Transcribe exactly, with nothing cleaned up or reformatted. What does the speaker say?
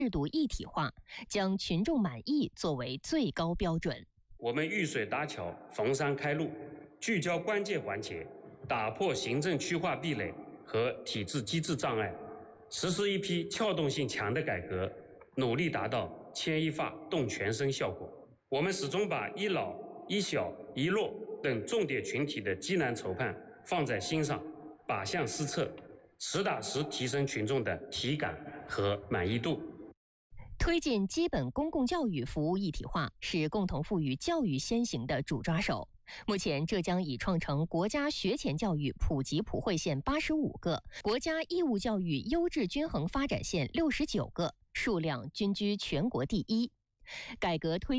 制度一体化，将群众满意作为最高标准。 我们遇水搭桥，逢山开路，聚焦关键环节，打破行政区划壁垒和体制机制障碍，实施一批撬动性强的改革，努力达到牵一发动全身效果。我们始终把一老、一小、一弱等重点群体的艰难筹盼放在心上，靶向施策，实打实提升群众的体感和满意度。 推进基本公共教育服务一体化是共同富裕教育先行的主抓手。目前，浙江已创成国家学前教育普及普惠县八十五个，国家义务教育优质均衡发展县六十九个，数量均居全国第一。改革推